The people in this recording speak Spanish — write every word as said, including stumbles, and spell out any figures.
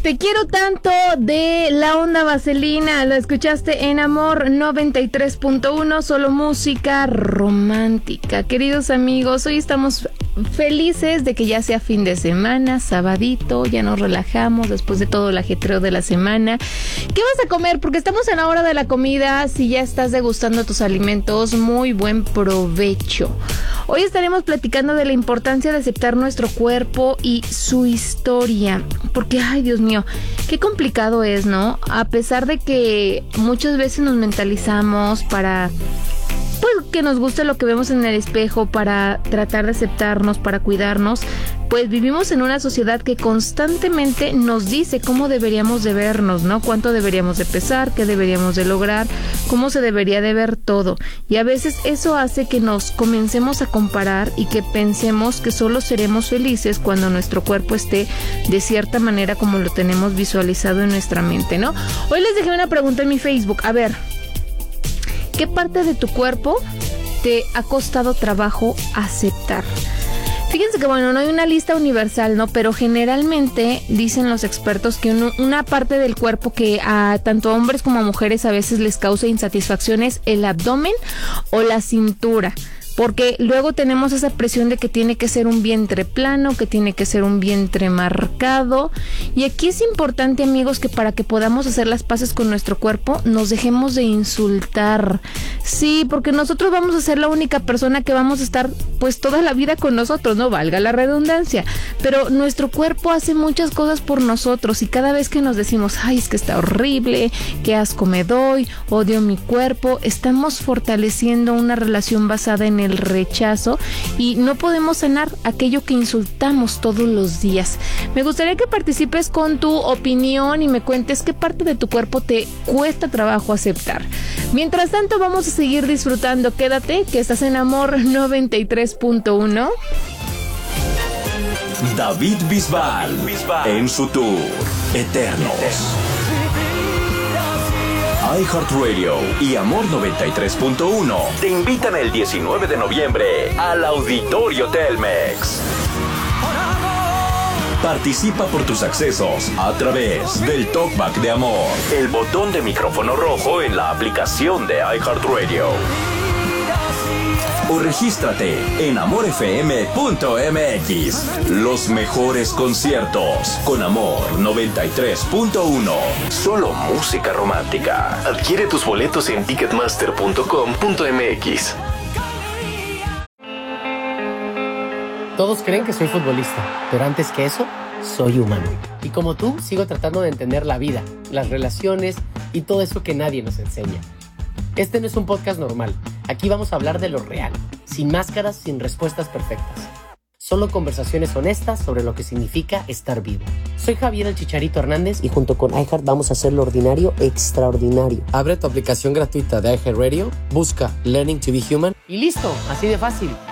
Te quiero tanto de La Onda Vaselina. Lo escuchaste en Amor noventa y tres punto uno, solo música romántica. Queridos amigos, hoy estamos felices de que ya sea fin de semana, sabadito, ya nos relajamos después de todo el ajetreo de la semana. ¿Qué vas a comer? Porque estamos en la hora de la comida. Si ya estás degustando tus alimentos, muy buen provecho. Hoy estaremos platicando de la importancia de aceptar nuestro cuerpo y su historia. Porque, ay, Dios mío, qué complicado es, ¿no? A pesar de que muchas veces nos mentalizamos para, pues, que nos guste lo que vemos en el espejo, para tratar de aceptarnos, para cuidarnos, pues vivimos en una sociedad que constantemente nos dice cómo deberíamos de vernos, ¿no? Cuánto deberíamos de pesar, qué deberíamos de lograr, cómo se debería de ver todo. Y a veces eso hace que nos comencemos a comparar y que pensemos que solo seremos felices cuando nuestro cuerpo esté de cierta manera como lo tenemos visualizado en nuestra mente, ¿no? Hoy les dejé una pregunta en mi Facebook. A ver, ¿qué parte de tu cuerpo te ha costado trabajo aceptar? Fíjense que, bueno, no hay una lista universal, ¿no? Pero generalmente dicen los expertos que uno, una parte del cuerpo que a tanto a hombres como a mujeres a veces les causa insatisfacción es el abdomen o la cintura. Porque luego tenemos esa presión de que tiene que ser un vientre plano, que tiene que ser un vientre marcado. Y aquí es importante, amigos, que para que podamos hacer las paces con nuestro cuerpo, nos dejemos de insultar. Sí, porque nosotros vamos a ser la única persona que vamos a estar, pues, toda la vida con nosotros, no valga la redundancia. Pero nuestro cuerpo hace muchas cosas por nosotros y cada vez que nos decimos, ay, es que está horrible, qué asco me doy, odio mi cuerpo, estamos fortaleciendo una relación basada en el rechazo y no podemos sanar aquello que insultamos todos los días. Me gustaría que participes con tu opinión y me cuentes qué parte de tu cuerpo te cuesta trabajo aceptar. Mientras tanto, vamos a seguir disfrutando. Quédate, que estás en Amor noventa y tres punto uno. David Bisbal, en su tour Eternos. iHeartRadio y Amor noventa y tres punto uno te invitan el diecinueve de noviembre al Auditorio Telmex. Participa por tus accesos a través del Talkback de Amor, el botón de micrófono rojo en la aplicación de iHeartRadio. O regístrate en amor f m punto m x. Los mejores conciertos con Amor noventa y tres punto uno. Solo música romántica. Adquiere tus boletos en ticketmaster punto com punto m x. Todos creen que soy futbolista, pero antes que eso, soy humano. Y como tú, sigo tratando de entender la vida, las relaciones y todo eso que nadie nos enseña. Este no es un podcast normal. Aquí vamos a hablar de lo real, sin máscaras, sin respuestas perfectas. Solo conversaciones honestas sobre lo que significa estar vivo. Soy Javier el Chicharito Hernández y junto con iHeart vamos a hacer lo ordinario extraordinario. Abre tu aplicación gratuita de iHeartRadio, busca Learning to be Human y listo, así de fácil.